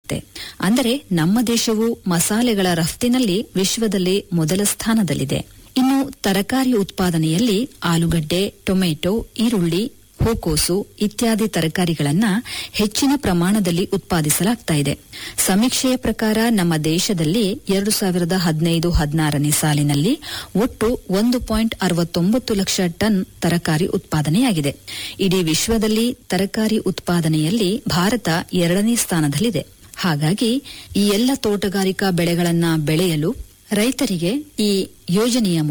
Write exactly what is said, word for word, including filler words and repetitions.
ನೀಡುತ್ತೆ. ಅಂದರೆ ನಮ್ಮ ದೇಶವು ಮಸಾಲೆಗಳ ರಫ್ತಿನಲ್ಲಿ ವಿಶ್ವದಲ್ಲಿ ಮೊದಲ ಸ್ಥಾನದಲ್ಲಿದೆ. ಇನ್ನು ತರಕಾರಿ ಉತ್ಪಾದನೆಯಲ್ಲಿ ಆಲೂಗಡ್ಡೆ, ಟೊಮೆಟೊ, ಈರುಳ್ಳಿ, ಹೂಕೋಸು ಇತ್ಯಾದಿ ತರಕಾರಿಗಳನ್ನು ಹೆಚ್ಚಿನ ಪ್ರಮಾಣದಲ್ಲಿ ಉತ್ಪಾದಿಸಲಾಗ್ತಾ ಇದೆ. ಸಮೀಕ್ಷೆಯ ಪ್ರಕಾರ ನಮ್ಮ ದೇಶದಲ್ಲಿ ಎರಡು ಸಾವಿರದ ಹದಿನೈದು ಹದಿನಾರನೇ ಸಾಲಿನಲ್ಲಿ ಒಟ್ಟು ಒಂದು ಪಾಯಿಂಟ್ ಅರವತ್ತೊಂಬತ್ತು ಲಕ್ಷ ಟನ್ ತರಕಾರಿ ಉತ್ಪಾದನೆಯಾಗಿದೆ. ಇಡೀ ವಿಶ್ವದಲ್ಲಿ ತರಕಾರಿ ಉತ್ಪಾದನೆಯಲ್ಲಿ ಭಾರತ ಎರಡನೇ ಸ್ಥಾನದಲ್ಲಿದೆ. ಹಾಗಾಗಿ ಈ ಎಲ್ಲ ತೋಟಗಾರಿಕಾ ಬೆಳೆಗಳನ್ನ ಬೆಳೆಯಲು ರೈತರಿಗೆ ಈ ಯೋಜನೆಯ